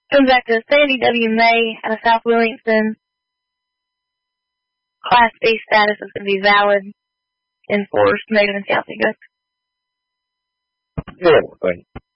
Comes back to Sandy W. May out of South Williamston. Class B status is going to be valid, enforced, native and South East. Yeah, thank you.